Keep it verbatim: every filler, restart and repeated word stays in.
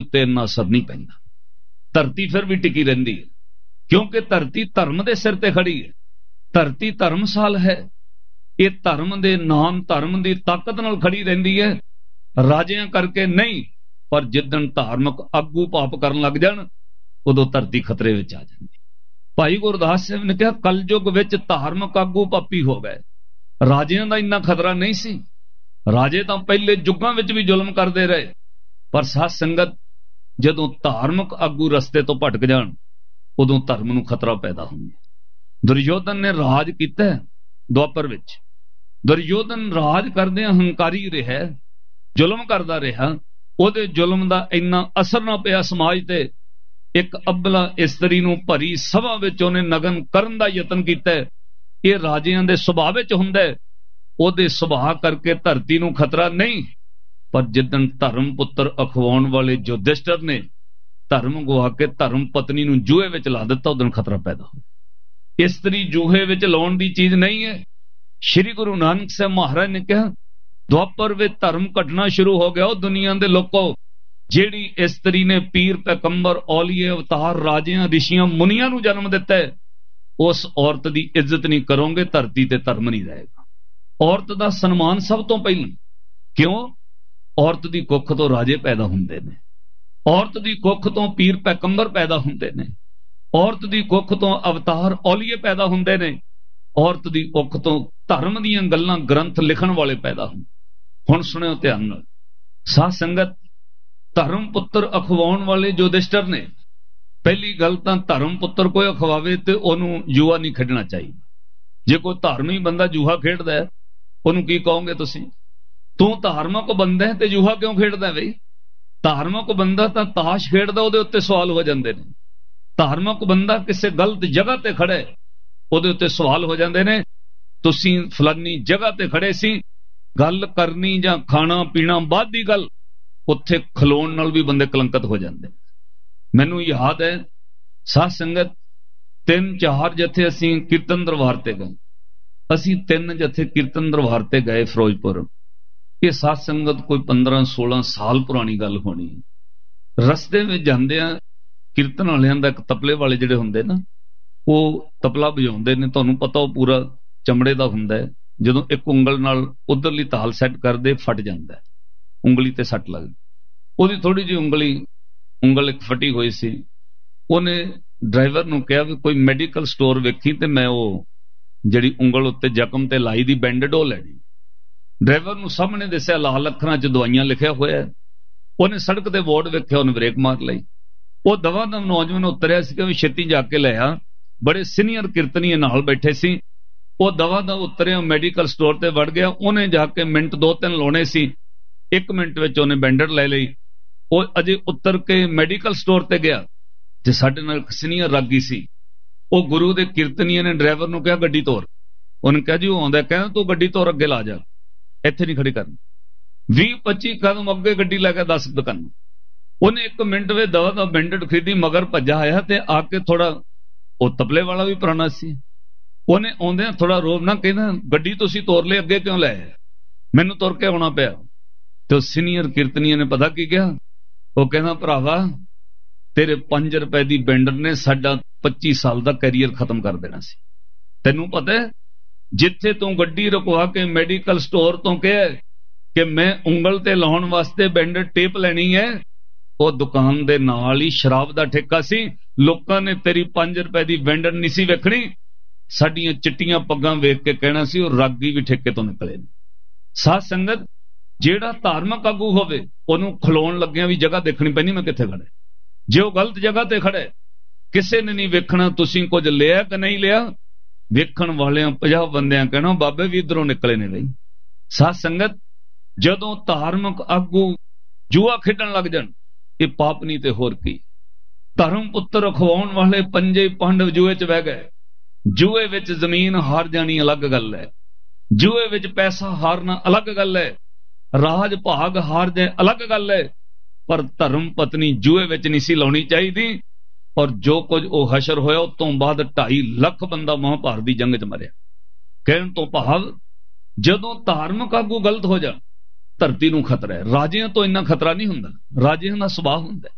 उत्ते इन्ना असर नहीं पैंदा। धरती फिर भी टिकी रहिंदी है, क्योंकि धरती धर्म के सिर ते खड़ी है। धरती धर्मसाल है, ये धर्म दे नाम धर्म की ताकत नाल खड़ी रहिंदी है, राजियां करके नहीं। पर जिदन धार्मिक आगू पाप करन लग जाण उदों धरती खतरे विच आ जांदी। भाई गुरदास साहब ने कहा कलयुग विच धार्मिक आगू पापी हो गए, राजियां दा इन्ना खतरा नहीं सी। राजे तां पहले युगां विच भी जुल्म करते रहे, पर साध संगत जदों धार्मिक आगू रस्ते तो भटक जाण उदों धर्म नूं खतरा पैदा हुंदा। दुर्योधन ने राज कीता द्वापर विच। दुर्योधन राज करदिआं हंकारी रहा, जुल्म करदा रहा, ਉਹਦੇ जुल्म ਦਾ ਇੰਨਾ असर ना ਪਿਆ समाज ते। एक अबला इस्तरी नूं भरी सभा विच ਉਹਨੇ नगन करन दा यतन कीता। ਇਹ ਰਾਜਿਆਂ ਦੇ ਸੁਭਾਅ ਵਿੱਚ ਹੁੰਦਾ ਹੈ, ਉਹਦੇ ਸੁਭਾਅ ਕਰਕੇ ਧਰਤੀ ਨੂੰ ਖਤਰਾ ਨਹੀਂ। ਪਰ ਜਿੱਦਣ ਧਰਮ ਪੁੱਤਰ ਅਖਵਾਉਣ ਵਾਲੇ ਯੁਧਿਸ਼ਟਰ ਨੇ ਧਰਮ ਗਵਾ ਕੇ ਧਰਮ ਪਤਨੀ ਨੂੰ ਜੂਹੇ ਵਿੱਚ ਲਾ ਦਿੱਤਾ, ਉਦੋਂ ਖਤਰਾ ਪੈਦਾ ਹੋਇਆ। ਇਸਤਰੀ ਜੂਹੇ ਵਿੱਚ ਲਾਉਣ ਦੀ ਚੀਜ਼ ਨਹੀਂ ਹੈ। श्री गुरु नानक साहब महाराज ने कहा द्वापर वे धर्म घटना शुरू हो गया। दुनिया के लोगों जेड़ी इस्तरी ने पीर पैगंबर औलिए अवतार राजियां ऋषियां मुनियां नूं जन्म दिता है, उस औरत की इज्जत नहीं करोगे, धरती ते धर्म नहीं रहेगा। औरत का सन्मान सब तो पहले, क्यों? औरत की कुख तो राजे पैदा होंदे ने, औरत की कुख तो पीर पैगंबर पैदा होंदे ने, औरत की कुख तो अवतार औलिए पैदा होंदे ने, औरत की कुख तो धर्म दीयां गल्लां ग्रंथ लिखण वाले पैदा होंदे। हुण सुणिओ ध्यान नाल साध संगत, धर्म पुत्र अखवाउण वाले युधिष्ठिर ने पहली गल तां धर्म पुत्र कोई अखवावे ते ओनू जुआ नहीं खेडना चाहिए। जे कोई धार्मिक बंदा जूहा खेडदा है ओनू की कहोगे तुसीं? तू धार्मिक बंदा है ते जूहा क्यों खेडदा है? बई धार्मिक बंदा तां ताश खेडदा, ओहदे उत्ते सवाल हो जांदे ने। धार्मिक बंदा किसी गलत जगह ते खड़ा है, ਉਹਦੇ ਉੱਤੇ सवाल हो जाते हैं। तुसीं फलानी जगह ते खड़े सी, गल करनी जां खाना पीना बाद दी गल, उत्थे खलोण नाल भी बंदे कलंकत हो जाते। मैनू याद है साध संगत तीन चार जथे असीं कीर्तन दरबार ते गए, असीं तीन जथे कीर्तन दरबार ते गए फिरोजपुर। ये साध संगत कोई पंद्रह सोलह साल पुरानी गल होनी। रस्ते में जांदिआं कीर्तन वालियां दा इक तबले वाले जिहड़े हुंदे ना, वो तबला बजाउंदे ने, तुहानूं पता वो पूरा चमड़े का हुंदा है। जदों एक उंगल नाल उधरली ताल सैट करदे फट जांदा है, उंगली ते सट लगदी। ਉਹਦੀ थोड़ी जी उंगली उंगल एक फटी हुई सी। ਉਹਨੇ ड्राइवर नूं कहा भी कोई मैडिकल स्टोर वेखी ते मैं वो जिहड़ी उंगल उत्ते जख्म ते लाई दी बैंडेड हो लैनी। ड्राइवर नूं सामने दस्सिआ लाल अखरां च दवाइयां लिखिआ होया है। ਉਹਨੇ सड़क ते बोर्ड वेखिआ, ਉਹਨੇ ब्रेक मार लई। वो दवा दम नौजवान उतरिआ सी कि छेती जाके ले आ, बड़े सीनियर कीर्तनीय नाल बैठे सी। वो दवा दा उतरिआ मैडिकल स्टोर ते वड़ गया। उन्हें जाके मिनट दो तीन लाने सी, एक मिनट विच उन्हें बैंडेड ले लई। वो अजे उतर के मैडिकल स्टोर ते गया ते साडे नाल सीनियर रागी सी। वो गुरु दे कीर्तनीय ने ड्राइवर नूं कहा गड्डी तोर। उन्हें कहा जी वो आउंदा, कहना तू गड्डी तोर अगे ला जा, इत्थे नहीं खड़ी करनी। भी पच्ची कदम अगे गड्डी लैके दस दुकान। उन्हें एक मिनट में दवा दा बैंडेड खरीदी, मगर भज्जा आया ते आके थोड़ा वो तबले वाला भी पुराना सी। उन्हें आउंदिआं थोड़ा रोब ना कहना गड्डी तुसीं तोर ले, अगे क्यों लै? मैनूं तुर के आउणा पिया। तो सीनियर कीर्तनीय ने पता की कहा, वो कहना भरावा तेरे पांच रुपए की बैंडर ने साडा पच्ची साल का कैरियर खत्म कर देना सी। तैनूं पता है जिथे तू गड्डी रुकवा के मैडिकल स्टोर तो कहा कि मैं उंगल ते लाउण वास्ते बैंडर टेप लैनी है, वो दुकान दे नाल ही शराब का ठेका सी। लोकां ने तेरी पांच रुपए की बैंडर नहीं सी वेखणी, साडियां चिट्टियां पग्गां वेख के कहना सी वो रागी भी ठेके तो निकले। साध संगत जेड़ा धार्मिक आगू होवे ओनू खलोण लग्गिआं भी जगह देखनी पैनी मैं कित्थे खड़े। जे वो गलत जगह ते खड़े, किसे ने नहीं वेखना तुसीं कुछ लिया कि नहीं लिया। वेखण वालियां पचास बंदियां कहना बाबे भी इधरों निकले ने। बई साध संगत जदों धार्मिक आगू जुआ खेडण लग जाण, ये पाप नहीं ते होर की। धर्म पुत्र अखवाउण वाले पंजे पांडव जुए च बह गए। जुए विच जमीन हार जानी अलग गल है, जुए विच पैसा हारना अलग गल है, राज भाग हार जाए अलग गल है। पर धर्म पत्नी जुए विच नहीं सी लाउणी चाहीदी। और जो कुछ वो हशर होया उस तो बाद ढाई लख बंदा महाभारत की जंग च मरिया। कहण तो भाव जदों धार्मिक आगू गलत हो जा धरती नूं खतरा है। राजियां तो इन्ना खतरा नहीं हुंदा, राजियां दा सुभाव हुंदा।